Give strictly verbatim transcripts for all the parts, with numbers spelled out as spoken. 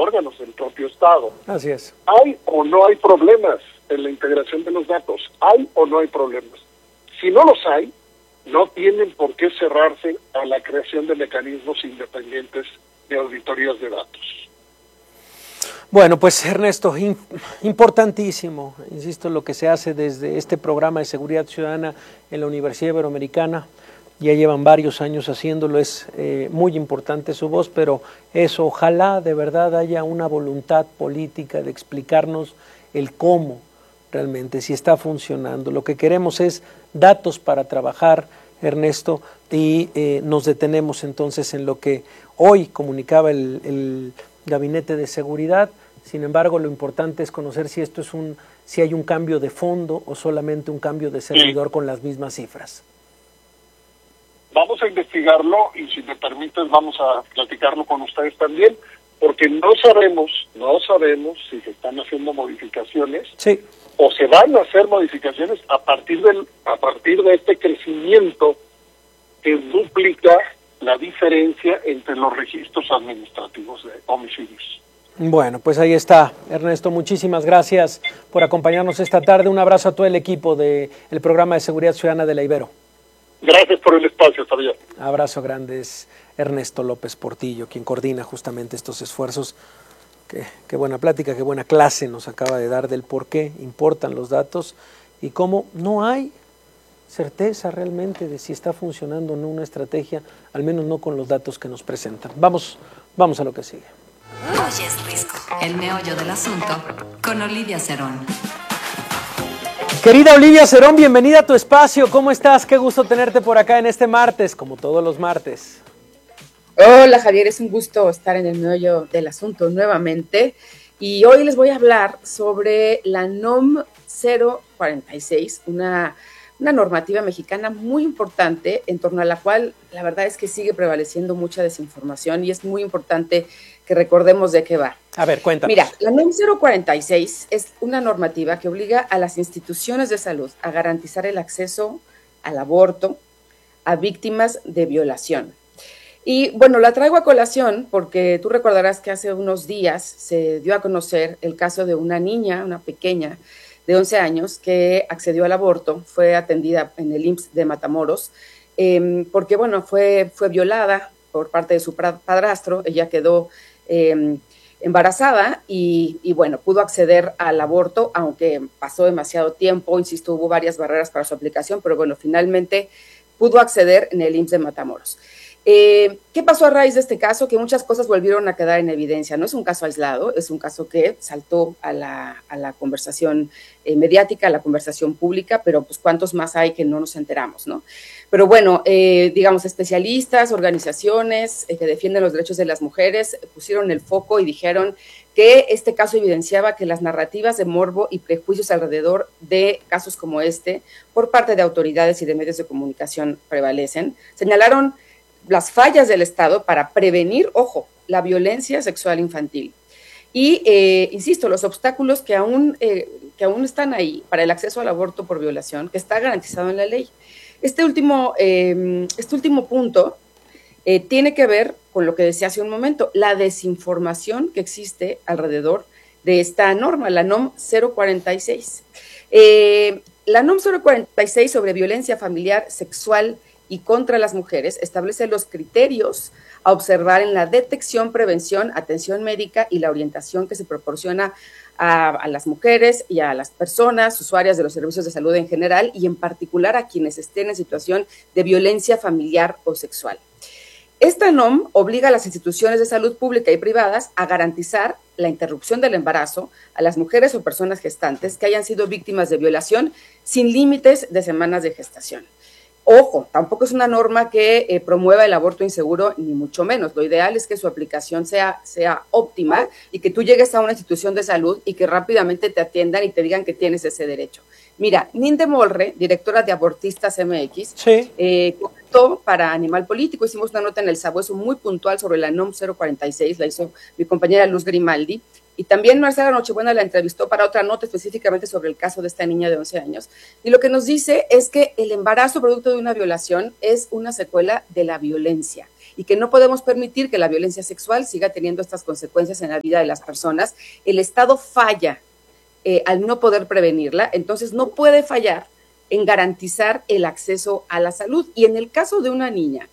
órganos del propio Estado. Así es. ¿Hay o no hay problemas en la integración de los datos? ¿Hay o no hay problemas? Si no los hay, no tienen por qué cerrarse a la creación de mecanismos independientes de auditorías de datos. Bueno, pues Ernesto, in, importantísimo, insisto, lo que se hace desde este programa de seguridad ciudadana en la Universidad Iberoamericana. Ya llevan varios años haciéndolo, es eh, muy importante su voz, pero eso, ojalá de verdad haya una voluntad política de explicarnos el cómo realmente, si está funcionando. Lo que queremos es datos para trabajar, Ernesto, y eh, nos detenemos entonces en lo que hoy comunicaba el, el Gabinete de Seguridad. Sin embargo, lo importante es conocer si esto es un, si hay un cambio de fondo o solamente un cambio de servidor sí. con las mismas cifras. Vamos a investigarlo y si me permites vamos a platicarlo con ustedes también, porque no sabemos, no sabemos si se están haciendo modificaciones sí. o se van a hacer modificaciones a partir del, a partir de este crecimiento que duplica la diferencia entre los registros administrativos de homicidios. Bueno, pues ahí está, Ernesto, muchísimas gracias por acompañarnos esta tarde. Un abrazo a todo el equipo del programa de seguridad ciudadana de la Ibero. Gracias por el espacio, Javier. Abrazo grande, es Ernesto López Portillo, quien coordina justamente estos esfuerzos. Qué, qué buena plática, qué buena clase nos acaba de dar del por qué importan los datos y cómo no hay certeza realmente de si está funcionando o no una estrategia, al menos no con los datos que nos presentan. Vamos, vamos a lo que sigue. Hoy es Risco, el meollo del asunto, con Olivia Cerón. Querida Olivia Cerón, bienvenida a tu espacio. ¿Cómo estás? Qué gusto tenerte por acá en este martes, como todos los martes. Hola Javier, es un gusto estar en el meollo del asunto nuevamente. Y hoy les voy a hablar sobre la N O M cero cuarenta y seis, una, una normativa mexicana muy importante en torno a la cual la verdad es que sigue prevaleciendo mucha desinformación y es muy importante que recordemos de qué va. A ver, cuéntanos. Mira, la N O M cero cuarenta y seis es una normativa que obliga a las instituciones de salud a garantizar el acceso al aborto a víctimas de violación. Y bueno, la traigo a colación porque tú recordarás que hace unos días se dio a conocer el caso de una niña, una pequeña de once años, que accedió al aborto, fue atendida en el I M S S de Matamoros, eh, porque bueno, fue, fue violada por parte de su padrastro, ella quedó eh, embarazada y, y bueno, pudo acceder al aborto, aunque pasó demasiado tiempo, insisto, hubo varias barreras para su aplicación, pero bueno, finalmente pudo acceder en el I M S S de Matamoros. Eh, ¿Qué pasó a raíz de este caso? Que muchas cosas volvieron a quedar en evidencia. No es un caso aislado, es un caso que saltó a la, a la conversación eh, mediática, a la conversación pública, pero pues cuántos más hay que no nos enteramos, ¿no? Pero bueno, eh, digamos, especialistas, organizaciones eh, que defienden los derechos de las mujeres pusieron el foco y dijeron que este caso evidenciaba que las narrativas de morbo y prejuicios alrededor de casos como este, por parte de autoridades y de medios de comunicación prevalecen. Señalaron las fallas del Estado para prevenir, ojo, la violencia sexual infantil. Y, eh, insisto, los obstáculos que aún, eh, que aún están ahí para el acceso al aborto por violación, que está garantizado en la ley. Este último, eh, este último punto eh, tiene que ver con lo que decía hace un momento, la desinformación que existe alrededor de esta norma, la N O M cero cuarenta y seis. Eh, la N O M cero cuarenta y seis sobre violencia familiar, sexual y contra las mujeres establece los criterios a observar en la detección, prevención, atención médica y la orientación que se proporciona a, a las mujeres y a las personas usuarias de los servicios de salud en general y en particular a quienes estén en situación de violencia familiar o sexual. Esta N O M obliga a las instituciones de salud pública y privadas a garantizar la interrupción del embarazo a las mujeres o personas gestantes que hayan sido víctimas de violación sin límites de semanas de gestación. Ojo, tampoco es una norma que eh, promueva el aborto inseguro, ni mucho menos. Lo ideal es que su aplicación sea, sea óptima y que tú llegues a una institución de salud y que rápidamente te atiendan y te digan que tienes ese derecho. Mira, Ninde Molre, directora de Abortistas M X, sí. eh, comentó para Animal Político, hicimos una nota en El Sabueso muy puntual sobre la N O M cero cuarenta y seis, la hizo mi compañera Luz Grimaldi, y también Marcela Nochebuena la entrevistó para otra nota específicamente sobre el caso de esta niña de once años. Y lo que nos dice es que el embarazo producto de una violación es una secuela de la violencia. y que no podemos permitir que la violencia sexual siga teniendo estas consecuencias en la vida de las personas. El Estado falla eh, al no poder prevenirla, entonces no puede fallar en garantizar el acceso a la salud. Y en el caso de una niña,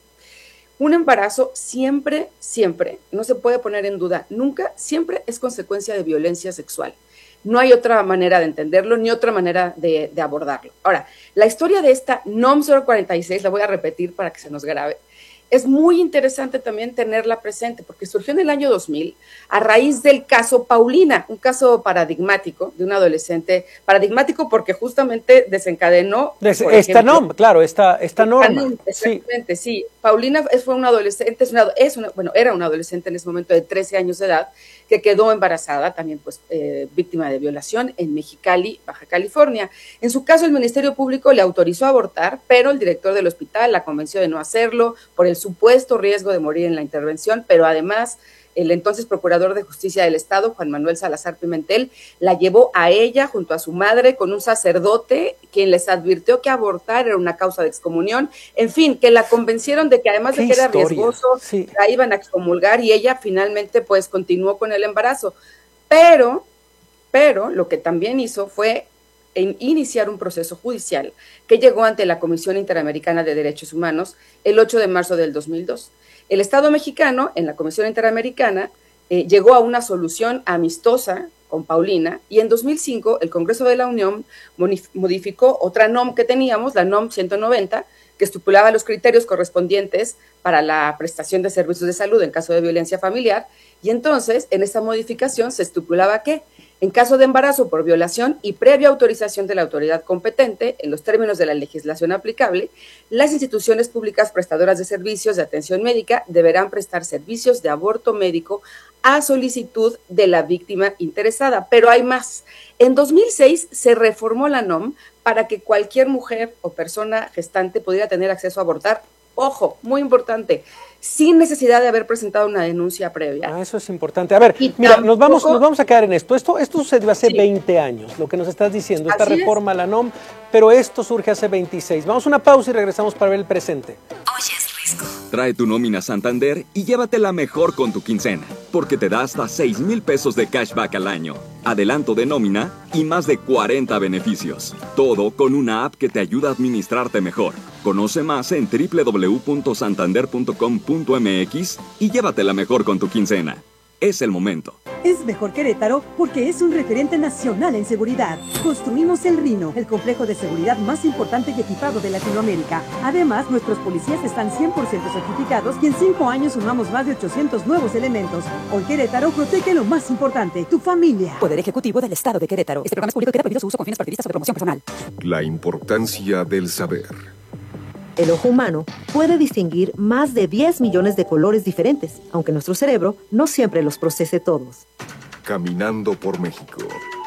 un embarazo siempre, siempre, no se puede poner en duda, nunca, siempre es consecuencia de violencia sexual. No hay otra manera de entenderlo, ni otra manera de, de abordarlo. Ahora, la historia de esta N O M cero cuarenta y seis, la voy a repetir para que se nos grabe, es muy interesante también tenerla presente, porque surgió en el año dos mil a raíz del caso Paulina, un caso paradigmático de un adolescente, paradigmático porque justamente desencadenó... Des, esta ejemplo, N O M, claro, esta, esta norma. Exactamente, sí. sí. Paulina fue una adolescente, es una, es una, bueno, era una adolescente en ese momento de trece años de edad, que quedó embarazada, también pues eh, víctima de violación en Mexicali, Baja California. En su caso, el Ministerio Público le autorizó a abortar, pero el director del hospital la convenció de no hacerlo por el supuesto riesgo de morir en la intervención, pero además el entonces Procurador de Justicia del Estado, Juan Manuel Salazar Pimentel, la llevó a ella junto a su madre con un sacerdote quien les advirtió que abortar era una causa de excomunión, en fin, que la convencieron de que además de que era riesgoso, sí, la iban a excomulgar y ella finalmente pues continuó con el embarazo. Pero, pero lo que también hizo fue en iniciar un proceso judicial que llegó ante la Comisión Interamericana de Derechos Humanos el ocho de marzo del dos mil dos. El Estado mexicano, en la Comisión Interamericana, eh, llegó a una solución amistosa con Paulina, y en dos mil cinco el Congreso de la Unión modificó otra N O M que teníamos, la N O M ciento noventa, que estipulaba los criterios correspondientes para la prestación de servicios de salud en caso de violencia familiar, y entonces en esta modificación se estipulaba que en caso de embarazo por violación y previa autorización de la autoridad competente, en los términos de la legislación aplicable, las instituciones públicas prestadoras de servicios de atención médica deberán prestar servicios de aborto médico a solicitud de la víctima interesada. Pero hay más. En dos mil seis se reformó la N O M para que cualquier mujer o persona gestante pudiera tener acceso a abortar. Ojo, muy importante, sin necesidad de haber presentado una denuncia previa. Ah, eso es importante. A ver, y mira, tampoco, nos vamos nos vamos a quedar en esto. Esto esto sucedió hace sí. veinte años, lo que nos estás diciendo, esta Así reforma es. a la N O M, pero esto surge hace veintiséis. Vamos a una pausa y regresamos para ver el presente. Oyes Risco. Trae tu nómina Santander y llévatela mejor con tu quincena, porque te da hasta seis mil pesos de cashback al año, adelanto de nómina y más de cuarenta beneficios. Todo con una app que te ayuda a administrarte mejor. Conoce más en doble u doble u doble u punto santander punto com punto m x y llévatela mejor con tu quincena. Es el momento. Es mejor Querétaro porque es un referente nacional en seguridad. Construimos el Rino, el complejo de seguridad más importante y equipado de Latinoamérica. Además, nuestros policías están cien por ciento certificados y en cinco años sumamos más de ochocientos nuevos elementos. Hoy Querétaro protege lo más importante, tu familia. Poder Ejecutivo del Estado de Querétaro. Este programa es público y queda prohibido su uso con fines partidistas o de promoción personal. La importancia del saber. El ojo humano puede distinguir más de diez millones de colores diferentes, aunque nuestro cerebro no siempre los procese todos. Caminando por México.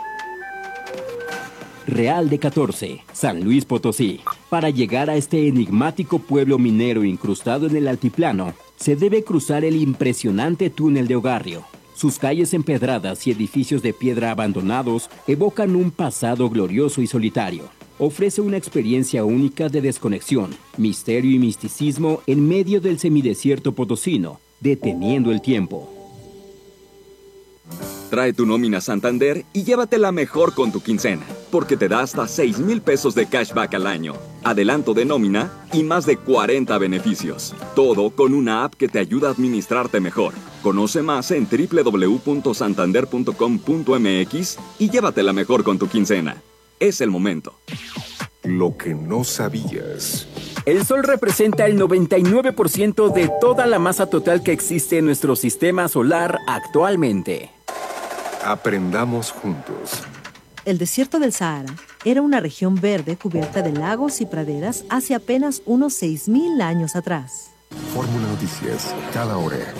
Real de catorce, San Luis Potosí. Para llegar a este enigmático pueblo minero incrustado en el altiplano, se debe cruzar el impresionante túnel de Ogarrio. Sus calles empedradas y edificios de piedra abandonados evocan un pasado glorioso y solitario. Ofrece una experiencia única de desconexión, misterio y misticismo en medio del semidesierto potosino, deteniendo el tiempo. Trae tu nómina Santander y llévatela mejor con tu quincena, porque te da hasta seis mil pesos de cashback al año, adelanto de nómina y más de cuarenta beneficios. Todo con una app que te ayuda a administrarte mejor. Conoce más en doble u doble u doble u punto santander punto com punto m x y llévatela mejor con tu quincena. Es el momento. Lo que no sabías. El Sol representa el noventa y nueve por ciento de toda la masa total que existe en nuestro sistema solar actualmente. Aprendamos juntos. El desierto del Sahara era una región verde cubierta de lagos y praderas hace apenas unos seis mil años atrás. Fórmula Noticias, cada hora.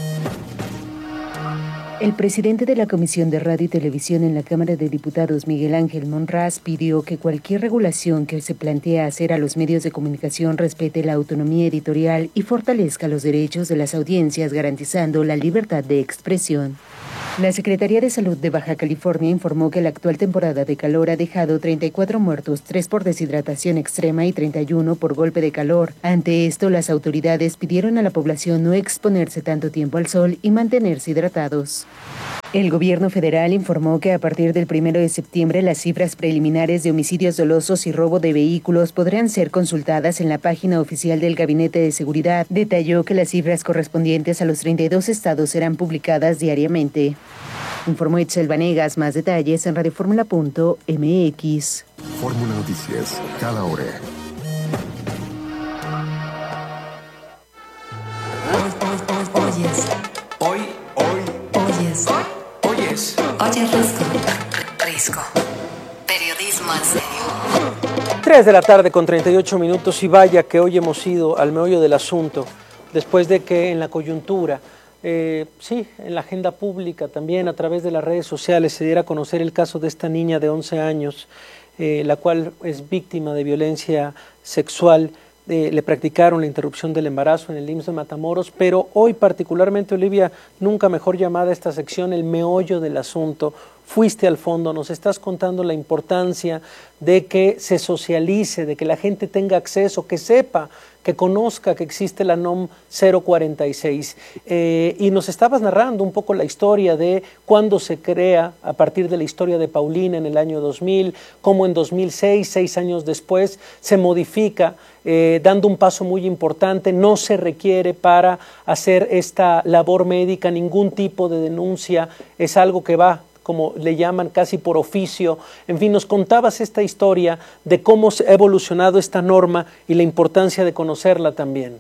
El presidente de la Comisión de Radio y Televisión en la Cámara de Diputados, Miguel Ángel Monraz, pidió que cualquier regulación que se plantea hacer a los medios de comunicación respete la autonomía editorial y fortalezca los derechos de las audiencias, garantizando la libertad de expresión. La Secretaría de Salud de Baja California informó que la actual temporada de calor ha dejado treinta y cuatro muertos, tres por deshidratación extrema y treinta y uno por golpe de calor. Ante esto, las autoridades pidieron a la población no exponerse tanto tiempo al sol y mantenerse hidratados. El gobierno federal informó que a partir del primero de septiembre las cifras preliminares de homicidios dolosos y robo de vehículos podrán ser consultadas en la página oficial del Gabinete de Seguridad. Detalló que las cifras correspondientes a los treinta y dos estados serán publicadas diariamente. Informó Itzel Vanegas. Más detalles en radioformula punto m x. Fórmula Noticias, cada hora. Oyes. Hoy, hoy. Oyes. Oyes. Oyes Risco. Risco. Periodismo en serio. tres de la tarde con treinta y ocho minutos y vaya que hoy hemos ido al meollo del asunto, después de que en la coyuntura, eh, sí, en la agenda pública también a través de las redes sociales se diera a conocer el caso de esta niña de once años, eh, la cual es víctima de violencia sexual. Eh, le practicaron la interrupción del embarazo en el I M S S de Matamoros, pero hoy particularmente, Olivia, nunca mejor llamada a esta sección, el meollo del asunto. Fuiste al fondo, nos estás contando la importancia de que se socialice, de que la gente tenga acceso, que sepa, que conozca que existe la N O M cero cuarenta y seis. Eh, y nos estabas narrando un poco la historia de cuándo se crea, a partir de la historia de Paulina en el año dos mil, cómo en dos mil seis, seis años después, se modifica, eh, dando un paso muy importante. No se requiere para hacer esta labor médica ningún tipo de denuncia, es algo que va, como le llaman, casi por oficio. En fin, nos contabas esta historia de cómo ha evolucionado esta norma y la importancia de conocerla también.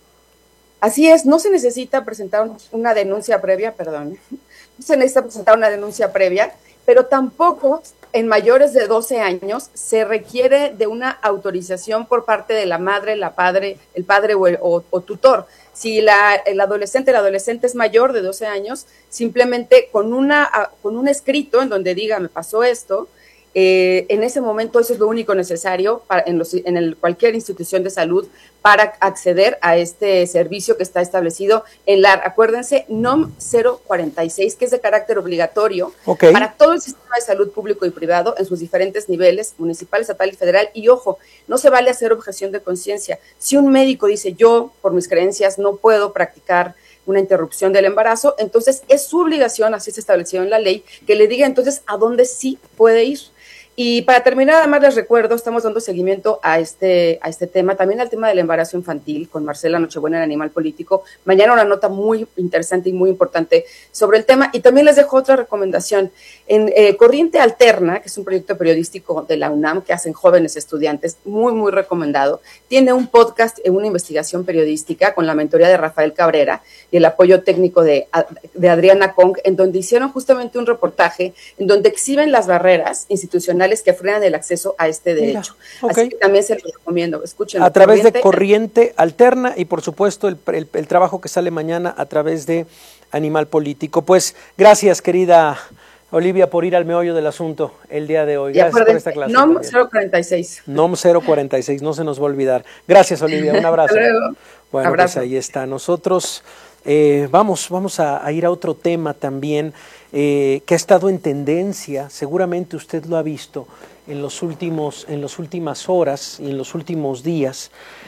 Así es, no se necesita presentar una denuncia previa, perdón, no se necesita presentar una denuncia previa, pero tampoco en mayores de doce años se requiere de una autorización por parte de la madre, la padre, el padre o, el, o, o tutor. Si la, el adolescente, el adolescente es mayor de doce años, simplemente con, una, con un escrito en donde diga me pasó esto, eh, en ese momento eso es lo único necesario para, en, los, en el, cualquier institución de salud para acceder a este servicio que está establecido en la, acuérdense, N O M cero cuarenta y seis, que es de carácter obligatorio okay. para todo el sistema de salud público y privado en sus diferentes niveles, municipal, estatal y federal. Y ojo, no se vale hacer objeción de conciencia. Si un médico dice yo, por mis creencias, no puedo practicar una interrupción del embarazo, entonces es su obligación, así se estableció en la ley, que le diga entonces a dónde sí puede ir. Y para terminar, además les recuerdo, estamos dando seguimiento a este, a este tema, también al tema del embarazo infantil, con Marcela Nochebuena en Animal Político. Mañana una nota muy interesante y muy importante sobre el tema. Y también les dejo otra recomendación. En eh, Corriente Alterna, que es un proyecto periodístico de la UNAM que hacen jóvenes estudiantes, muy, muy recomendado. Tiene un podcast, una investigación periodística con la mentoría de Rafael Cabrera y el apoyo técnico de, de Adriana Kong, en donde hicieron justamente un reportaje en donde exhiben las barreras institucionales que frenan el acceso a este derecho. Mira, okay. Así que también se lo recomiendo. Escúchenlo. A través Corriente, de Corriente Alterna y por supuesto el, el, el trabajo que sale mañana a través de Animal Político. Pues gracias, querida Olivia, por ir al meollo del asunto el día de hoy. Y gracias por esta clase. N O M cero cuarenta y seis. N O M cero cuarenta y seis, no se nos va a olvidar. Gracias, Olivia, un abrazo. Hasta luego. Bueno, abrazo. Pues ahí está. Nosotros eh, vamos, vamos a, a ir a otro tema también. Eh, que ha estado en tendencia, seguramente usted lo ha visto en los últimos, en las últimas horas y en los últimos días.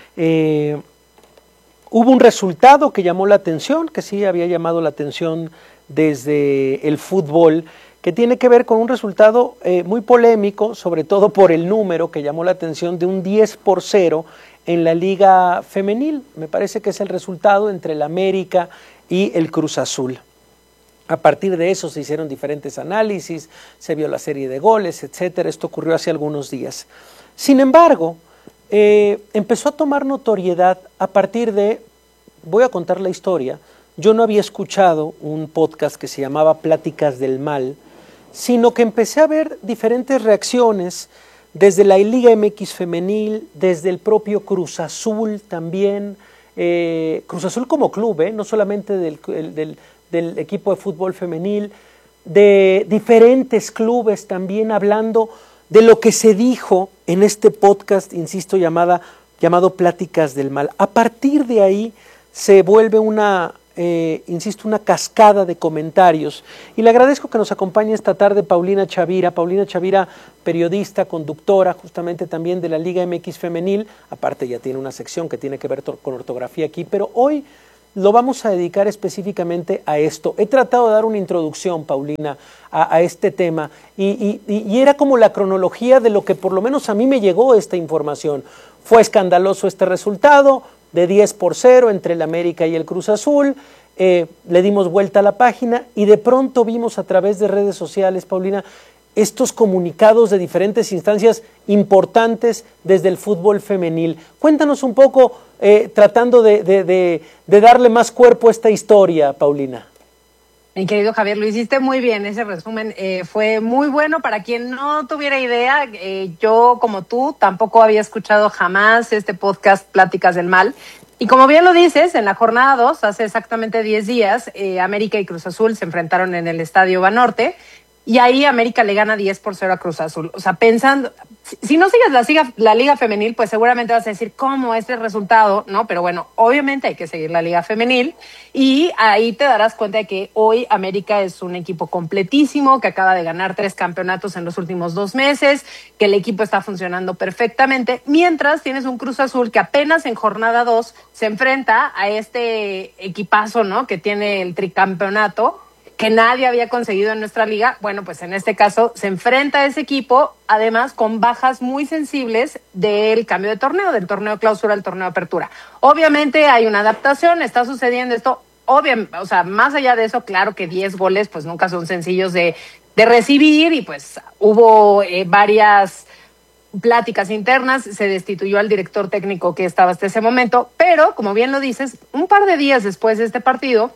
Eh, hubo un resultado que llamó la atención, que sí había llamado la atención desde el fútbol, que tiene que ver con un resultado eh, muy polémico, sobre todo por el número que llamó la atención de un diez por cero en la Liga Femenil. Me parece que es el resultado entre el América y el Cruz Azul. A partir de eso se hicieron diferentes análisis, se vio la serie de goles, etcétera. Esto ocurrió hace algunos días. Sin embargo, eh, empezó a tomar notoriedad a partir de, voy a contar la historia, yo no había escuchado un podcast que se llamaba Pláticas del Mal, sino que empecé a ver diferentes reacciones desde la Liga M X femenil, desde el propio Cruz Azul también, eh, Cruz Azul como club, eh, no solamente del, el, del del equipo de fútbol femenil, de diferentes clubes también hablando de lo que se dijo en este podcast, insisto, llamada, llamado Pláticas del Mal. A partir de ahí se vuelve una eh, insisto, una cascada de comentarios. Y le agradezco que nos acompañe esta tarde Paulina Chavira. Paulina Chavira, periodista, conductora justamente también de la Liga M X Femenil. Aparte ya tiene una sección que tiene que ver con ortografía aquí, pero hoy lo vamos a dedicar específicamente a esto. He tratado de dar una introducción, Paulina, a, a este tema y, y, y era como la cronología de lo que por lo menos a mí me llegó esta información. Fue escandaloso este resultado de diez por cero entre el América y el Cruz Azul. Eh, le dimos vuelta a la página y de pronto vimos a través de redes sociales, Paulina, estos comunicados de diferentes instancias importantes desde el fútbol femenil. Cuéntanos un poco, eh, tratando de, de, de, de darle más cuerpo a esta historia, Paulina. Mi querido Javier, lo hiciste muy bien, ese resumen eh, fue muy bueno. Para quien no tuviera idea, eh, yo como tú tampoco había escuchado jamás este podcast Pláticas del Mal. Y como bien lo dices, en la jornada dos, hace exactamente diez días, eh, América y Cruz Azul se enfrentaron en el Estadio Banorte. Y ahí América le gana diez por cero a Cruz Azul. O sea, pensando, si, si no sigues la, siga, la Liga Femenil, pues seguramente vas a decir, ¿cómo este resultado? No, pero bueno, obviamente hay que seguir la Liga Femenil. Y ahí te darás cuenta de que hoy América es un equipo completísimo, que acaba de ganar tres campeonatos en los últimos dos meses, que el equipo está funcionando perfectamente. Mientras tienes un Cruz Azul que apenas en jornada dos se enfrenta a este equipazo, ¿no? Que tiene el tricampeonato, que nadie había conseguido en nuestra liga. Bueno, pues en este caso se enfrenta a ese equipo, además con bajas muy sensibles del cambio de torneo, del torneo clausura al torneo apertura. Obviamente hay una adaptación, está sucediendo esto, obviamente, o sea, más allá de eso, claro que diez goles pues nunca son sencillos de, de recibir y pues hubo eh, varias pláticas internas, se destituyó al director técnico que estaba hasta ese momento, pero como bien lo dices, un par de días después de este partido,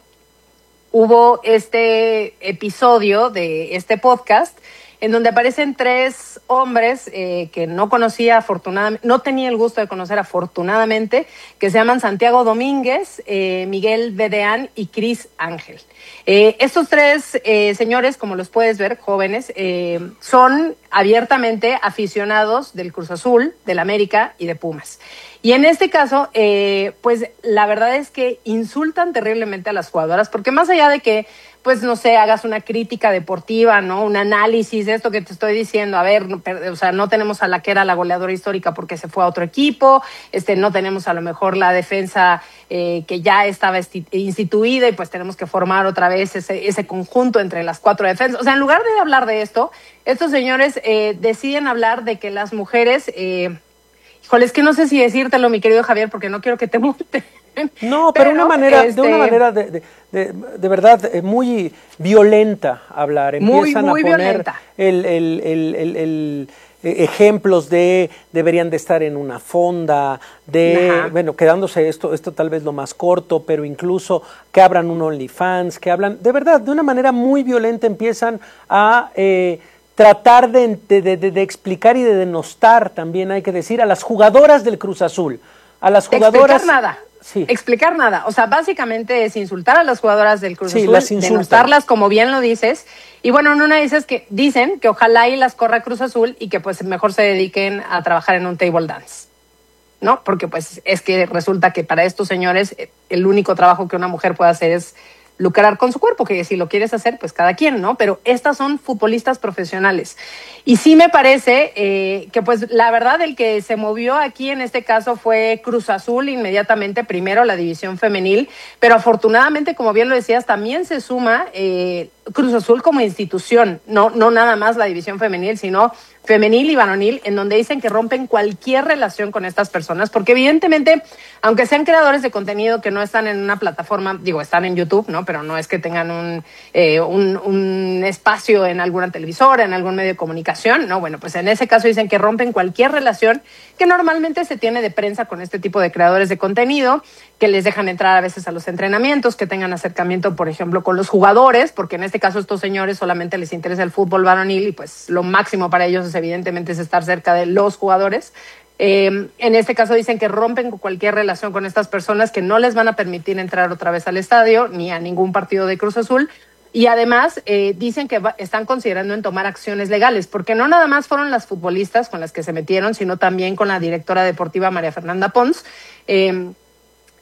hubo este episodio de este podcast en donde aparecen tres hombres eh, que no conocía afortunadamente, no tenía el gusto de conocer afortunadamente, que se llaman Santiago Domínguez, eh, Miguel Bedeán y Cris Ángel. Eh, estos tres eh, señores, como los puedes ver, jóvenes, eh, son abiertamente aficionados del Cruz Azul, del América y de Pumas. Y en este caso, eh, pues la verdad es que insultan terriblemente a las jugadoras, porque más allá de que, pues no sé, hagas una crítica deportiva, ¿no? Un análisis de esto que te estoy diciendo, a ver, o sea, no tenemos a la que era la goleadora histórica porque se fue a otro equipo, este, no tenemos a lo mejor la defensa eh, que ya estaba instituida y pues tenemos que formar otra vez ese, ese conjunto entre las cuatro defensas. O sea, en lugar de hablar de esto, estos señores eh, deciden hablar de que las mujeres... Eh, Híjole, es que no sé si decírtelo, mi querido Javier, porque no quiero que te multen. No, pero, pero una manera, este... de una manera de, de, de, de verdad eh, muy violenta hablar. Empiezan muy, muy a poner el, el, el, el, el, el ejemplos de deberían de estar en una fonda, de, Ajá. bueno, quedándose esto, esto tal vez lo más corto, pero incluso que abran un OnlyFans, que hablan, de verdad, de una manera muy violenta empiezan a... Eh, tratar de, de, de, de explicar y de denostar, también hay que decir, a las jugadoras del Cruz Azul. A las jugadoras... Explicar nada. Sí. Explicar nada. O sea, básicamente es insultar a las jugadoras del Cruz sí, Azul, las denostarlas, como bien lo dices. Y bueno, en una dices que dicen que ojalá y las corra Cruz Azul y que pues mejor se dediquen a trabajar en un table dance, ¿no? Porque pues es que resulta que para estos señores el único trabajo que una mujer puede hacer es lucrar con su cuerpo, que si lo quieres hacer, pues cada quien, ¿no? Pero estas son futbolistas profesionales. Y sí me parece eh, que, pues, la verdad, el que se movió aquí en este caso fue Cruz Azul inmediatamente, primero la división femenil, pero afortunadamente, como bien lo decías, también se suma eh, Cruz Azul como institución, no, no nada más la división femenil, sino femenil y varonil, en donde dicen que rompen cualquier relación con estas personas, porque evidentemente, aunque sean creadores de contenido que no están en una plataforma, digo, están en YouTube, ¿no? Pero no es que tengan un, eh, un, un espacio en alguna televisora, en algún medio de comunicación, ¿no? Bueno, pues en ese caso dicen que rompen cualquier relación que normalmente se tiene de prensa con este tipo de creadores de contenido, que les dejan entrar a veces a los entrenamientos, que tengan acercamiento, por ejemplo, con los jugadores, porque en este caso a estos señores solamente les interesa el fútbol varonil y pues lo máximo para ellos es evidentemente es estar cerca de los jugadores. Eh, en este caso dicen que rompen cualquier relación con estas personas, que no les van a permitir entrar otra vez al estadio ni a ningún partido de Cruz Azul. Y además eh, dicen que va, están considerando en tomar acciones legales, porque no nada más fueron las futbolistas con las que se metieron, sino también con la directora deportiva María Fernanda Pons. Eh,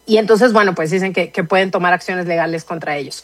y entonces, bueno, pues dicen que, que pueden tomar acciones legales contra ellos.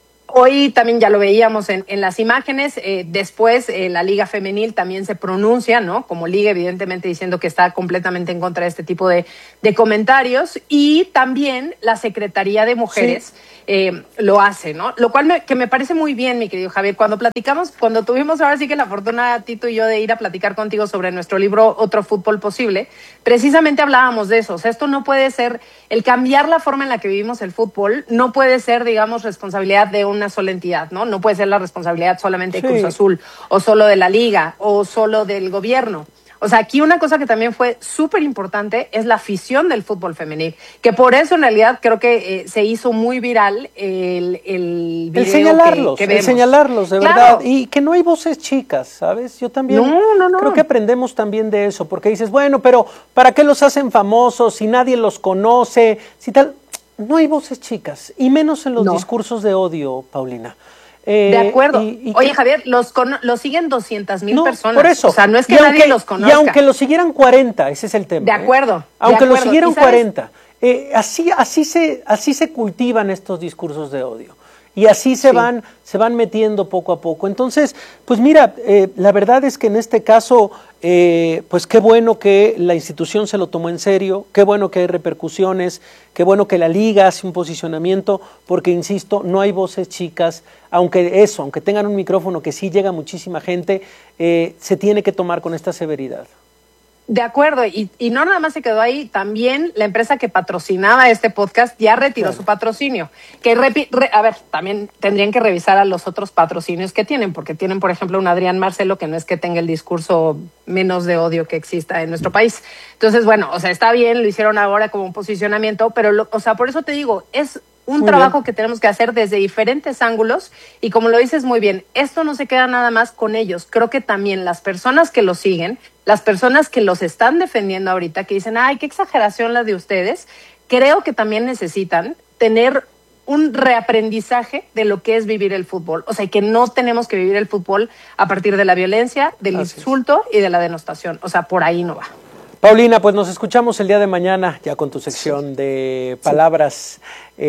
Hoy también ya lo veíamos en, en las imágenes, eh, después eh, la Liga Femenil también se pronuncia, ¿no? Como liga, evidentemente diciendo que está completamente en contra de este tipo de, de comentarios, y también la Secretaría de Mujeres sí. eh, lo hace, ¿no? Lo cual me, que me parece muy bien, mi querido Javier. Cuando platicamos, cuando tuvimos ahora sí que la fortuna, Tito y yo, de ir a platicar contigo sobre nuestro libro Otro Fútbol Posible, precisamente hablábamos de eso. O sea, esto no puede ser, el cambiar la forma en la que vivimos el fútbol, no puede ser, digamos, responsabilidad de un una sola entidad, ¿no? No puede ser la responsabilidad solamente de sí. Cruz Azul, o solo de la Liga, o solo del gobierno. O sea, aquí una cosa que también fue súper importante es la afición del fútbol femenil, que por eso en realidad creo que eh, se hizo muy viral el, el video el señalarlos, que, que el señalarlos, de claro. verdad, y que no hay voces chicas, ¿sabes? Yo también no, no, no. creo que aprendemos también de eso, porque dices, bueno, pero ¿para qué los hacen famosos si nadie los conoce? Si tal... No hay voces chicas, y menos en los no. discursos de odio, Paulina. Eh, de acuerdo. Y, y Oye, que... Javier, los, con, los siguen doscientas mil no, personas. Por eso. O sea, no es que y nadie aunque, los conozca. Y aunque los siguieran cuarenta, ese es el tema. De acuerdo. ¿eh? Aunque de los acuerdo. siguieran cuarenta. Eh, así, así, se, así se cultivan estos discursos de odio. Y así se, sí. van, se van metiendo poco a poco. Entonces, pues mira, eh, la verdad es que en este caso, eh, pues qué bueno que la institución se lo tomó en serio, qué bueno que hay repercusiones, qué bueno que la liga hace un posicionamiento, porque insisto, no hay voces chicas, aunque eso, aunque tengan un micrófono que sí llega a muchísima gente, eh, se tiene que tomar con esta severidad. De acuerdo, y, y no nada más se quedó ahí, también la empresa que patrocinaba este podcast ya retiró claro. su patrocinio. Que repi, re, a ver, también tendrían que revisar a los otros patrocinios que tienen, porque tienen, por ejemplo, un Adrián Marcelo, que no es que tenga el discurso menos de odio que exista en nuestro país. Entonces, bueno, o sea, está bien, lo hicieron ahora como un posicionamiento, pero, lo, o sea, por eso te digo, es un muy trabajo bien. Que tenemos que hacer desde diferentes ángulos, y como lo dices muy bien, esto no se queda nada más con ellos. Creo que también las personas que lo siguen, las personas que los están defendiendo ahorita, que dicen, ay, qué exageración la de ustedes, creo que también necesitan tener un reaprendizaje de lo que es vivir el fútbol. O sea, que no tenemos que vivir el fútbol a partir de la violencia, del Así insulto es. Y de la denostación. O sea, por ahí no va. Paulina, pues nos escuchamos el día de mañana ya con tu sección de palabras sí.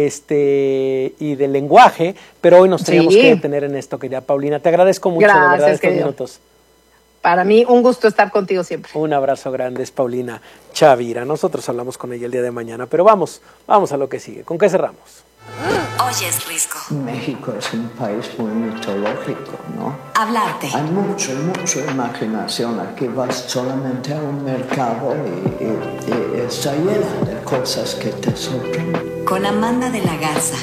este y de lenguaje, pero hoy nos teníamos sí. que detener en esto, querida Paulina. Te agradezco mucho, Gracias, de verdad, estos querido. minutos. Para mí, un gusto estar contigo siempre. Un abrazo grande, es Paulina Chavira. Nosotros hablamos con ella el día de mañana, pero vamos, vamos a lo que sigue. ¿Con qué cerramos? Oyes, Risco. México es un país muy mitológico, ¿no? Hablarte. Hay mucho, mucho imaginación. Aquí vas solamente a un mercado y, y, y está llena de cosas que te sorprenden. Con Amanda de la Garza.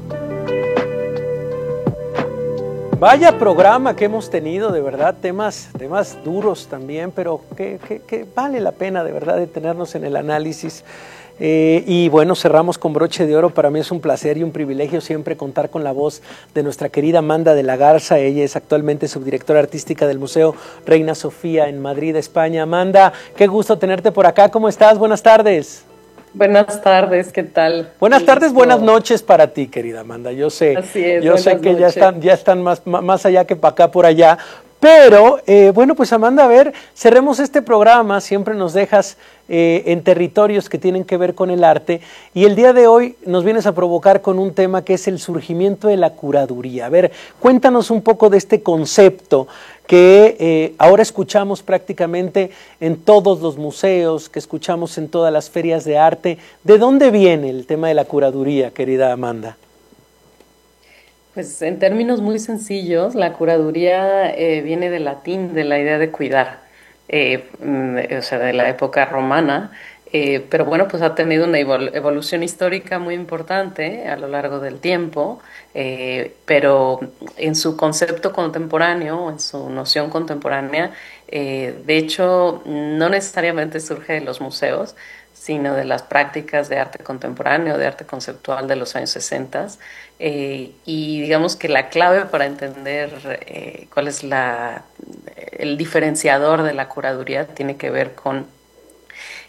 Vaya programa que hemos tenido, de verdad, temas, temas duros también, pero que, que, que vale la pena de verdad detenernos en el análisis. Eh, y bueno, cerramos con broche de oro. Para mí es un placer y un privilegio siempre contar con la voz de nuestra querida Amanda de la Garza. Ella es actualmente subdirectora artística del Museo Reina Sofía en Madrid, España. Amanda, qué gusto tenerte por acá. ¿Cómo estás? Buenas tardes. Buenas tardes, ¿qué tal? Buenas tardes, buenas noches para ti, querida Amanda. Yo sé, Así es, yo sé que noches. ya están, ya están más, más allá que para acá, por allá. Pero, eh, bueno, pues Amanda, a ver, cerremos este programa. Siempre nos dejas eh, en territorios que tienen que ver con el arte. Y el día de hoy nos vienes a provocar con un tema que es el surgimiento de la curaduría. A ver, cuéntanos un poco de este concepto que eh, ahora escuchamos prácticamente en todos los museos, que escuchamos en todas las ferias de arte. ¿De dónde viene el tema de la curaduría, querida Amanda? Pues en términos muy sencillos, la curaduría eh, viene del latín, de la idea de cuidar, eh, o sea, de la época romana, eh, pero bueno, pues ha tenido una evolución histórica muy importante a lo largo del tiempo, eh, pero en su concepto contemporáneo, en su noción contemporánea, eh, de hecho, no necesariamente surge de los museos, sino de las prácticas de arte contemporáneo, de arte conceptual de los años sesenta. Eh, y digamos que la clave para entender eh, cuál es la, el diferenciador de la curaduría tiene que ver con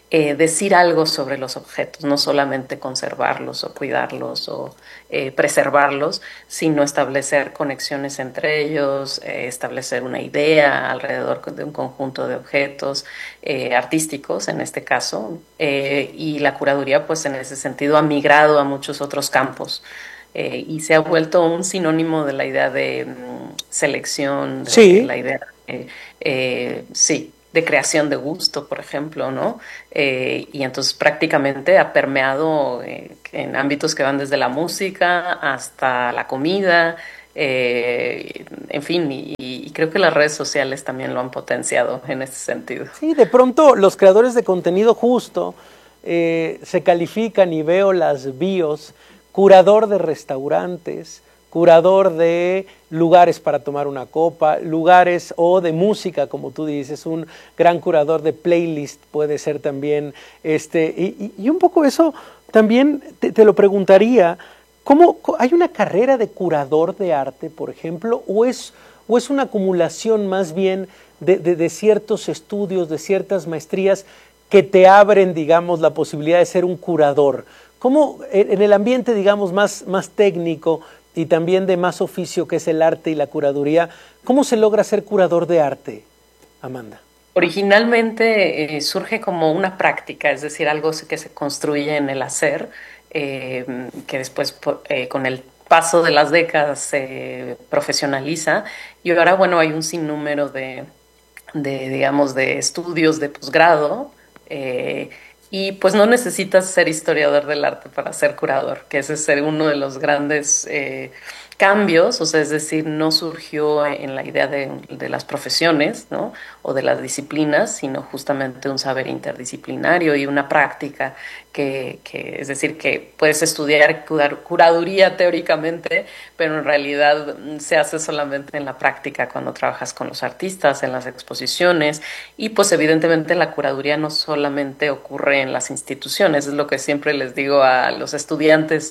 eh, decir algo sobre los objetos, no solamente conservarlos o cuidarlos o eh, preservarlos, sino establecer conexiones entre ellos, eh, establecer una idea alrededor de un conjunto de objetos eh, artísticos, en este caso, eh, y la curaduría, pues en ese sentido, ha migrado a muchos otros campos. Eh, y se ha vuelto un sinónimo de la idea de um, selección, de, sí. de la idea, eh, eh, sí, de creación de gusto, por ejemplo, ¿no? Eh, y entonces prácticamente ha permeado eh, en ámbitos que van desde la música hasta la comida, eh, en fin, y, y creo que las redes sociales también lo han potenciado en ese sentido. Sí, de pronto los creadores de contenido justo eh, se califican y veo las bios, curador de restaurantes, curador de lugares para tomar una copa, lugares o de música, como tú dices, un gran curador de playlist puede ser también, este, y, y un poco eso también te, te lo preguntaría, ¿cómo hay una carrera de curador de arte, por ejemplo, o es, o es una acumulación más bien de, de, de ciertos estudios, de ciertas maestrías que te abren, digamos, la posibilidad de ser un curador? ¿Cómo en el ambiente, digamos, más, más técnico y también de más oficio que es el arte y la curaduría, cómo se logra ser curador de arte, Amanda? Originalmente eh, surge como una práctica, es decir, algo que se construye en el hacer, eh, que después eh, con el paso de las décadas se profesionaliza, y ahora, bueno, hay un sinnúmero de, de digamos, de estudios de posgrado, eh, y pues no necesitas ser historiador del arte para ser curador, que ese es uno de los grandes eh, cambios, o sea, es decir, no surgió en la idea de, de las profesiones, ¿no? O de las disciplinas, sino justamente un saber interdisciplinario y una práctica que, que es decir, que puedes estudiar curar, curaduría teóricamente, pero en realidad se hace solamente en la práctica cuando trabajas con los artistas, en las exposiciones, y pues evidentemente la curaduría no solamente ocurre en las instituciones, es lo que siempre les digo a los estudiantes.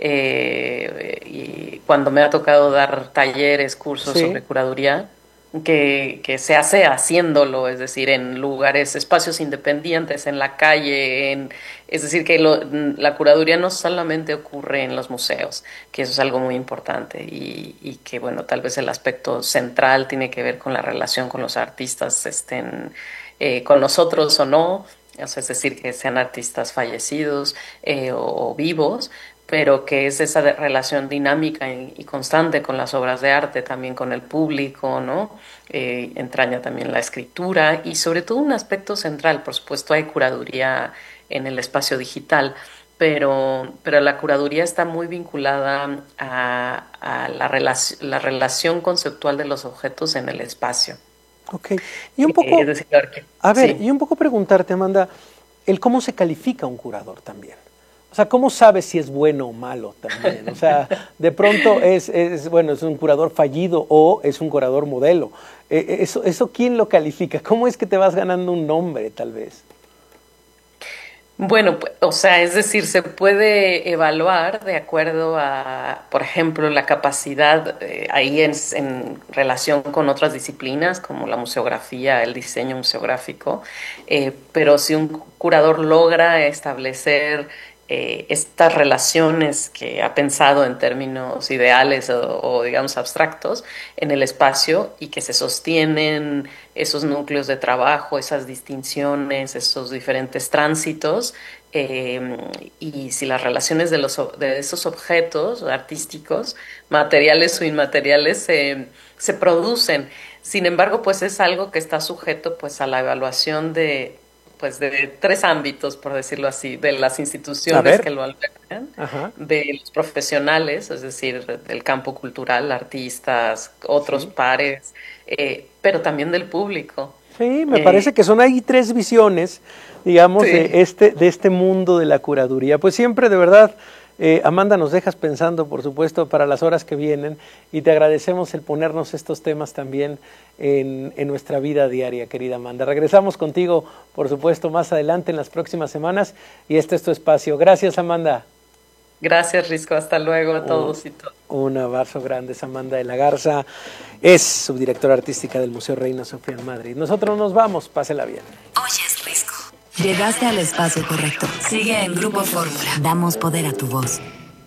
Eh, y cuando me ha tocado dar talleres, cursos sí. sobre curaduría, que, que se hace haciéndolo, es decir, en lugares, espacios independientes, en la calle, en, es decir, que lo, la curaduría no solamente ocurre en los museos, que eso es algo muy importante y, y que, bueno, tal vez el aspecto central tiene que ver con la relación con los artistas, estén eh, con nosotros o no, o sea, es decir, que sean artistas fallecidos eh, o, o vivos, pero que es esa relación dinámica y, y constante con las obras de arte, también con el público, ¿no? Eh, entraña también la escritura y sobre todo un aspecto central, por supuesto hay curaduría en el espacio digital, pero, pero la curaduría está muy vinculada a, a la, relac- la relación conceptual de los objetos en el espacio. Ok, y un poco, eh, decir, que, a ver, sí. y un poco preguntarte, Amanda, el cómo se califica un curador también. O sea, ¿cómo sabes si es bueno o malo también? O sea, de pronto es, es bueno, es un curador fallido o es un curador modelo. Eh, eso, ¿Eso quién lo califica? ¿Cómo es que te vas ganando un nombre, tal vez? Bueno, o sea, es decir, se puede evaluar de acuerdo a, por ejemplo, la capacidad eh, ahí en, en relación con otras disciplinas como la museografía, el diseño museográfico, eh, pero si un curador logra establecer Eh, estas relaciones que ha pensado en términos ideales o, o digamos abstractos en el espacio y que se sostienen esos núcleos de trabajo, esas distinciones, esos diferentes tránsitos eh, y si las relaciones de, los, de esos objetos artísticos, materiales o inmateriales, eh, se producen. Sin embargo, pues es algo que está sujeto pues a la evaluación de pues de tres ámbitos, por decirlo así, de las instituciones que lo albergan, Ajá. de los profesionales, es decir, del campo cultural, artistas, otros sí. pares, eh, pero también del público. Sí, me eh, parece que son ahí tres visiones, digamos, sí. de este de este mundo de la curaduría. Pues siempre, de verdad, eh, Amanda, nos dejas pensando, por supuesto, para las horas que vienen, y te agradecemos el ponernos estos temas también en, en nuestra vida diaria, querida Amanda. Regresamos contigo, por supuesto, más adelante en las próximas semanas, y este es tu espacio. Gracias, Amanda. Gracias, Risco. Hasta luego a todos un, y todas. Un abrazo grande, es Amanda de la Garza, es subdirectora artística del Museo Reina Sofía en Madrid. Nosotros nos vamos, pásela bien. Oyes, Risco. Llegaste al espacio correcto. Sigue en Grupo Fórmula. Damos poder a tu voz.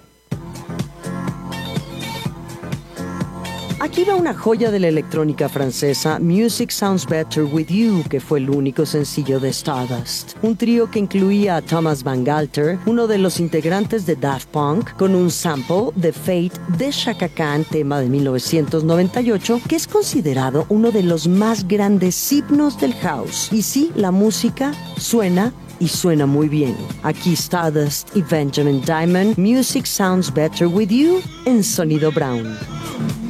Aquí va una joya de la electrónica francesa, Music Sounds Better With You, que fue el único sencillo de Stardust. Un trío que incluía a Thomas Van Galter, uno de los integrantes de Daft Punk, con un sample de Fate de Chaka Khan, tema de mil novecientos noventa y ocho, que es considerado uno de los más grandes himnos del house. Y sí, la música suena y suena muy bien. Aquí Stardust y Benjamin Diamond, Music Sounds Better With You, en Sonido Brown.